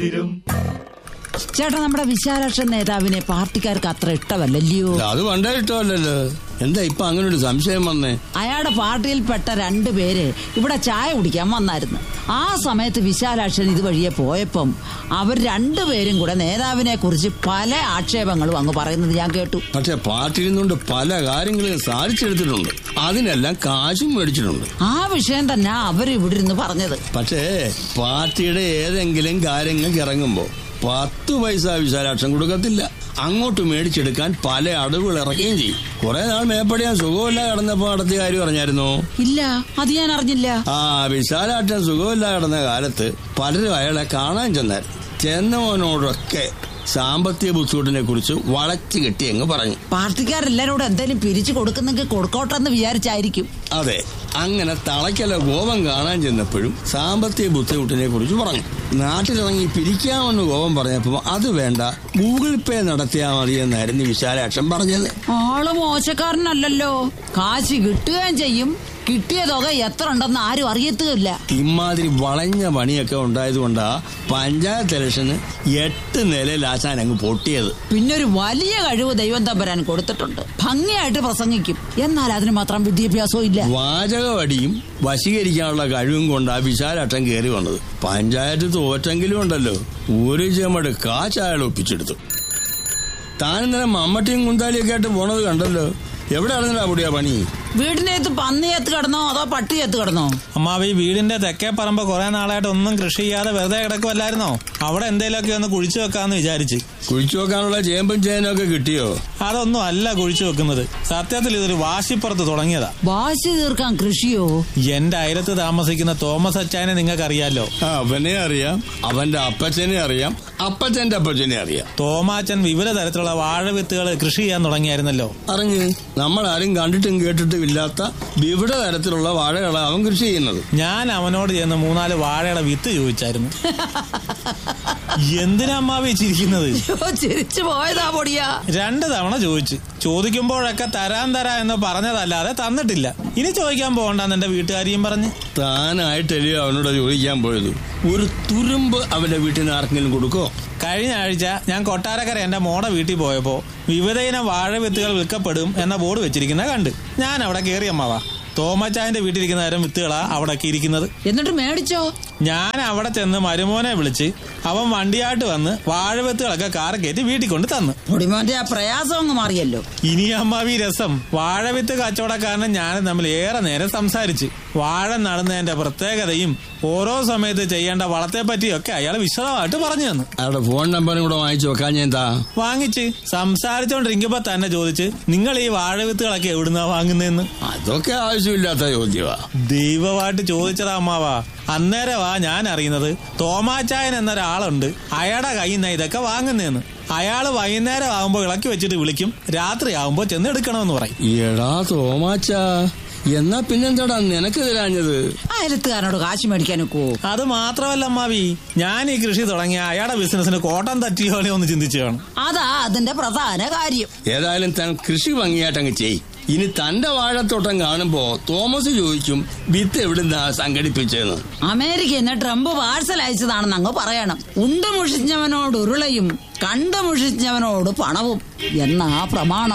ചേട്ടാ, നമ്മുടെ വിശാലാക്ഷൻ നേതാവിനെ പാർട്ടിക്കാർക്ക് അത്ര ഇഷ്ടമല്ലല്ലോ. അത് പണ്ടേ ഇഷ്ടമല്ലല്ലോ. എന്താ ഇപ്പൊ അങ്ങനെ ഒരു സംശയം വന്നേ? അയാളുടെ പാർട്ടിയിൽപ്പെട്ട 2 പേര് ഇവിടെ ചായ കുടിക്കാൻ വന്നായിരുന്നു. ആ സമയത്ത് വിശാലാക്ഷൻ ഇതുവഴിയെ പോയപ്പം അവർ 2 പേരും കൂടെ നേതാവിനെ കുറിച്ച് പല ആക്ഷേപങ്ങളും അങ്ങ് പറയുന്നത് ഞാൻ കേട്ടു. പക്ഷെ പാർട്ടിയിൽ നിന്നുകൊണ്ട് പല കാര്യങ്ങളും സാധിച്ചെടുത്തിട്ടുണ്ട്. അതിനെല്ലാം കാശും മേടിച്ചിട്ടുണ്ട്. ആ വിഷയം തന്നെ അവർ ഇവിടെ ഇരുന്ന് പറഞ്ഞത്. പക്ഷേ പാർട്ടിയുടെ ഏതെങ്കിലും കാര്യങ്ങൾക്ക് ഇറങ്ങുമ്പോ 10 പൈസ വിശാലാക്ഷൻ കൊടുക്കത്തില്ല. അങ്ങോട്ട് മേടിച്ചെടുക്കാൻ പല അടവുകൾ ഇറക്കുകയും ചെയ്യും. കുറെ നാൾ മേപ്പടിയാൻ സുഖമില്ല കിടന്നപ്പോ നടത്തിയ കാര്യം അറിഞ്ഞായിരുന്നോ? ഇല്ല, അത് ഞാൻ അറിഞ്ഞില്ല. വിശാലാക്ഷൻ സുഖമില്ല കിടന്ന കാലത്ത് പലരും അയാളെ കാണാൻ ചെന്നവനോടൊക്കെ സാമ്പത്തിക ബുദ്ധിമുട്ടിനെ കുറിച്ച് വളച്ചു കെട്ടി അങ്ങ് പറഞ്ഞു. പാർട്ടിക്കാരെല്ലാരോടും എന്തെങ്കിലും പിരിച്ചു കൊടുക്കുന്നെങ്കിൽ കൊടുക്കോട്ടെന്ന് വിചാരിച്ചായിരിക്കും. അതെ, അങ്ങനെ തളയ്ക്കല ഗോപം കാണാൻ ചെന്നപ്പോഴും സാമ്പത്തിക ബുദ്ധിമുട്ടിനെ കുറിച്ച് പറഞ്ഞു. നാട്ടിലിറങ്ങി പിരിക്കാമെന്ന് ഗോപം പറഞ്ഞപ്പോ അത് വേണ്ട, ഗൂഗിൾ പേ നടത്തിയാൽ മതി എന്നായിരുന്നു വിശാലാക്ഷൻ പറഞ്ഞത്. ആള് മോശക്കാരനല്ലല്ലോ. കാശ് കിട്ടുകയും ചെയ്യും. കിട്ടിയ തുക എത്ര ഉണ്ടെന്ന് ആരും അറിയത്തില്ല. ഇമാതിരി വളഞ്ഞ പണിയൊക്കെ ഉണ്ടായതുകൊണ്ടാ പഞ്ചായത്ത് ഇലക്ഷന് 8 നിലയിൽ ആശാൻ അങ്ങ് പൊട്ടിയത്. പിന്നൊരു വലിയ കഴിവ് ദൈവം തമ്പുരാൻ കൊടുത്തിട്ടുണ്ട്. ഭംഗിയായിട്ട് പ്രസംഗിക്കും. എന്നാൽ അതിന് മാത്രം വിദ്യാഭ്യാസവും ഇല്ല. വാചകവടിയും വശീകരിക്കാനുള്ള കഴിവും കൊണ്ടാ വിശാലാക്ഷൻ കയറി വന്നത്. പഞ്ചായത്ത് തോറ്റെങ്കിലും ഉണ്ടല്ലോ, ഒരു ചെമട് കാശ് അയാൾ ഒപ്പിച്ചെടുത്തു. താൻ ഇന്നലെ മമ്മട്ടിയും കുന്താലിയൊക്കെ ആയിട്ട് പോണത് കണ്ടല്ലോ. എവിടെ അറിഞ്ഞാ പൊടിയാ പണി? വീടിനകത്ത് പന്നിയത്ത് കിടന്നോ അതോ പട്ടിയത്ത് കിടന്നോ? അമ്മാവി, വീടിന്റെ തെക്കേ പറമ്പ് കുറെ നാളായിട്ട് ഒന്നും കൃഷി ചെയ്യാതെ വെറുതെ കിടക്കുമല്ലായിരുന്നോ? അവിടെ എന്തേലൊക്കെ ഒന്ന് കുഴിച്ചു വെക്കാന്ന് വിചാരിച്ച്. കുഴിച്ചു വെക്കാനുള്ള ചേമ്പും ചേനും ഒക്കെ കിട്ടിയോ? അതൊന്നും അല്ല കുഴിച്ചു വെക്കുന്നത്. സത്യത്തിൽ ഇതൊരു വാശിപ്പുറത്ത് തുടങ്ങിയതാ. വാശി തീർക്കാൻ കൃഷിയോ? എന്റെ അയലത്ത് താമസിക്കുന്ന തോമസ് അച്ചായനെ നിങ്ങൾക്ക് അറിയാലോ? അവനെ അറിയാം, അവന്റെ അപ്പച്ചനെ അറിയാം, അപ്പച്ചന്റെ അപ്പച്ചനെ അറിയാം. തോമാച്ചൻ വിവിധ തരത്തിലുള്ള വാഴവിത്തുകൾ കൃഷി ചെയ്യാൻ തുടങ്ങിയായിരുന്നല്ലോ. അറിഞ്ഞ് നമ്മളാരും കണ്ടിട്ടും കേട്ടിട്ടും ഇല്ലാത്ത വിവിധ തരത്തിലുള്ള വാഴകളാണ് അവൻ കൃഷി ചെയ്യുന്നത്. ഞാൻ അവനോട് ചെന്ന് 3-4 വാഴയുടെ വിത്ത് ചോദിച്ചായിരുന്നു. എന്തിനാ അമ്മാവി ചിരിക്കുന്നത്? ചിരിച്ചു പോയതാ പൊടിയാ. 2 തവണ ചോദിച്ചു. ചോദിക്കുമ്പോഴൊക്കെ തരാൻ എന്ന് പറഞ്ഞതല്ലാതെ തന്നിട്ടില്ല. ഇനി ചോദിക്കാൻ പോകണ്ടെന്ന് എന്റെ വീട്ടുകാരിയും പറഞ്ഞ്. താനായിട്ടല്ലേ അവനോട് ചോദിക്കാൻ പോയത്? ഒരു തുരുമ്പ് അവന്റെ വീട്ടിൽ നിന്ന് ആർക്കെങ്കിലും കൊടുക്കോ? കഴിഞ്ഞ ആഴ്ച ഞാൻ കൊട്ടാരക്കര എന്റെ മോടെ വീട്ടിൽ പോയപ്പോ വിവിധയിനം വാഴവിത്തുകൾ വിൽക്കപ്പെടും എന്ന ബോർഡ് വെച്ചിരിക്കുന്ന കണ്ട് ഞാൻ അവിടെ കയറി. അമ്മാവാ, തോമച്ചായന്റെ വീട്ടിലിരിക്കുന്ന തരം വിത്തുകളാ അവിടെ ഇരിക്കുന്നത്. എന്നിട്ട് മേടിച്ചോ? ഞാൻ അവിടെ ചെന്ന് മരുമോനെ വിളിച്ച് അവൻ വണ്ടിയായിട്ട് വന്ന് വാഴവിത്തുകളൊക്കെ കാറ് കയറ്റി വീട്ടിൽ കൊണ്ട് തന്നു. പൊടിമോന്റെ ആ പ്രയാസം അങ്ങ് മാറിയല്ലോ. ഇനി അമ്മാവി രസം, വാഴവിത്ത് കച്ചവടക്കാരനും ഞാനും തമ്മിൽ ഏറെ നേരം സംസാരിച്ച് വാഴ നടുന്നതിന്റെ പ്രത്യേകതയും ഓരോ സമയത്ത് ചെയ്യേണ്ട വളത്തെ പറ്റിയൊക്കെ അയാൾ വിശദമായിട്ട് പറഞ്ഞു തന്നു. അയാളുടെ ഫോൺ നമ്പറും കൂടെ വാങ്ങിച്ചു വെക്കാൻ ഞാൻ വാങ്ങിച്ച് സംസാരിച്ചോണ്ടിരിക്കുമ്പോ തന്നെ ചോദിച്ച്, നിങ്ങൾ ഈ വാഴവിത്തുകളൊക്കെ എവിടുന്നാ വാങ്ങുന്നതെന്ന്. അതൊക്കെ ആവശ്യമില്ലാത്ത ചോദ്യമാ. ദൈവമായിട്ട് ചോദിച്ചതാ അമ്മാവാ. അന്നേരമാ ഞാൻ അറിയുന്നത് തോമാച്ചായൻ എന്നൊരാളുണ്ട്, അയാളുടെ കയ്യിൽ നിന്ന് ഇതൊക്കെ വാങ്ങുന്നതെന്ന്. അയാള് വൈകുന്നേരം ആവുമ്പോ ഇളക്കി വെച്ചിട്ട് വിളിക്കും, രാത്രി ആവുമ്പോ ചെന്ന് എടുക്കണമെന്ന് പറയും. എടാ തോമാച്ചാ, എന്നാ പിന്നെന്താടാ നിനക്ക് തരാഞ്ഞത്? അയലത്തുകാരനോട് കാശ് മേടിക്കാനൊക്കോ? അത് മാത്രമല്ല അമ്മാവി, ഞാൻ ഈ കൃഷി തുടങ്ങിയ അയാളുടെ ബിസിനസിന് കോട്ടം തട്ടിയോലെ ഒന്ന് ചിന്തിച്ചു കാണും. അതാ അതിന്റെ പ്രധാന കാര്യം. ഏതായാലും താൻ കൃഷി ഭംഗിയായിട്ടങ്ങ് ചെയ്. ഇനി തന്റെ വാഴത്തോട്ടം കാണുമ്പോ തോമസ് ചോദിക്കും, വിത്ത് എവിടുന്നാ സംഘടിപ്പിച്ചെന്ന്. അമേരിക്കയിൽ നിന്ന് ട്രംപ് പാഴ്സൽ അയച്ചതാണെന്ന് അങ്ങ് പറയണം. ഉണ്ടുമുഷിഞ്ഞവനോട് ഉരുളയും കണ്ടുമുഷിഞ്ഞവനോട് പണവും എന്നാ പ്രമാണം.